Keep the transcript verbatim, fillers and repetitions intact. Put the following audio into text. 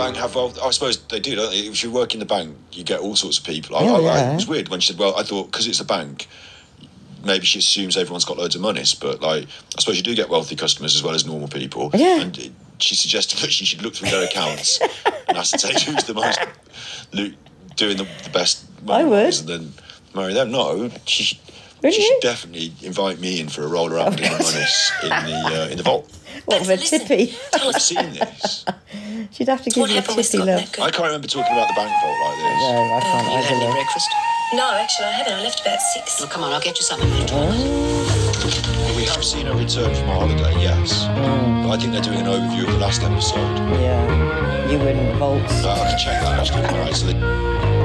bank have wealth? I suppose they do, don't they? If you work in the bank, you get all sorts of people. I, Oh, I, yeah. I, it was weird when she said, well, I thought, because it's a bank, maybe she assumes everyone's got loads of money, but, like, I suppose you do get wealthy customers as well as normal people. Yeah. And it, she suggested that she should look through their accounts and ascertain who's the most, doing the, the best money. I would. And then marry them. No, she, Would she you? should definitely invite me in for a roll around in the money in the, uh, in the vault. What, with a Listen, tippy? tell I've us seen this. She'd have to give what you a happened with tippy, Scott love. Metcalfe. I can't remember talking about the bank vault like this. No, I can't You had either, any love. breakfast? No, actually, I haven't. I left about six. Well, come on, I'll get you something later. Well, we have seen her return from our holiday, yes. But I think they're doing an overview of the last episode. Yeah, you wouldn't vault. Uh, I can check that actually. All right, so they...